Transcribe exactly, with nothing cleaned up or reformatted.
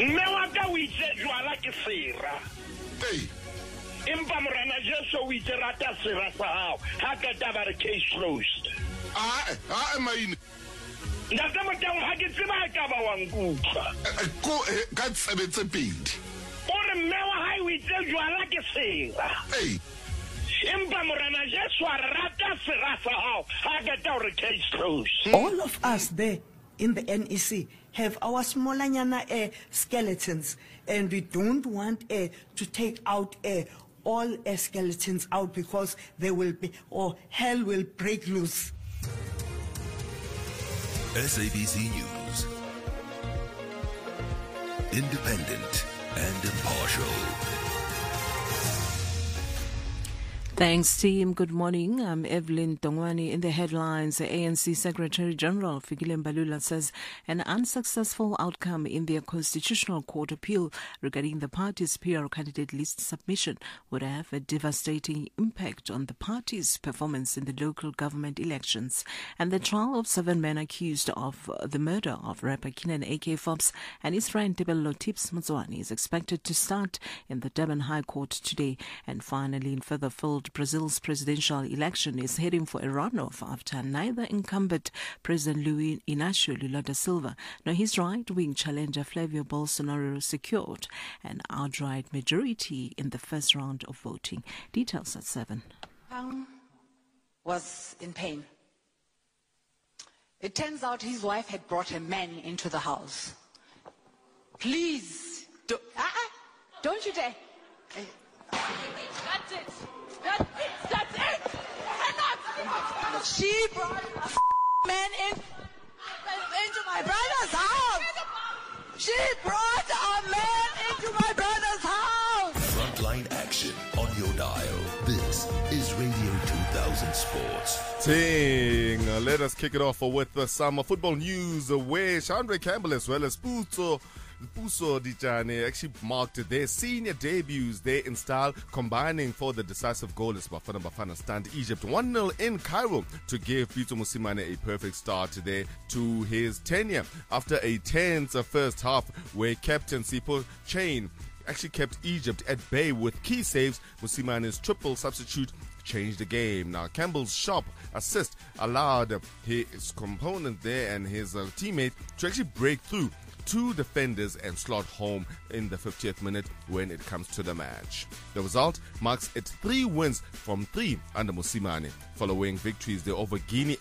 mme wa ka o itse jwala ke sera Hey, empa morena Jesu o itse rata sera sa hao ha ka taba re case closed ah, ah, maine. ntate motang ha ke tseba ka ba wa nkutla Ko ka tsebetse pedi. o re mme wa hae o itse jwala ke sera Hey, empa morena Jesu a rata sera sa hao ha ka taba re case closed All of us there in the N E C have our smallanyana uh, skeletons, and we don't want uh, to take out uh, all uh, skeletons out because they will be, or hell will break loose. S A B C News. Independent and impartial. Thanks, team. Good morning. I'm Evelyn Dongwani. In the headlines, the A N C Secretary General Fikile Mbalula says an unsuccessful outcome in their Constitutional Court appeal regarding the party's P R candidate list submission would have a devastating impact on the party's performance in the local government elections. And the trial of seven men accused of the murder of rapper Keenan A K Forbes and his friend Tebello Tips Motswani is expected to start in the Durban High Court today. And finally, in further field, Brazil's presidential election is heading for a runoff after neither incumbent President Luiz Inácio Lula da Silva nor his right-wing challenger Flavio Bolsonaro secured an outright majority in the first round of voting. Details at seven. Pang was in pain. It turns out his wife had brought a man into the house. Please, do, uh-uh, don't you dare. That's it. That's it. That's it. Cannot. She brought a man in, into my brother's house. She brought a man into my brother's house. Frontline action on your dial. This is Radio two thousand Sports. Ting. Uh, let us kick it off with uh, some football news uh, where Shandre Campbell as well as Puto Puso Dijane actually marked their senior debuts there in style, combining for the decisive goal as Bafana Bafana stunned Egypt one nil in Cairo to give Pitso Mosimane a perfect start there to his tenure. After a tense first half where captain Sipho Chain actually kept Egypt at bay with key saves, Musimane's triple substitute changed the game. Now, Campbell's sharp assist allowed his component there and his uh, teammate to actually break through two defenders and slot home in the fiftieth minute when it comes to the match. The result marks it three wins from three under Mosimane, following victories there over Guinea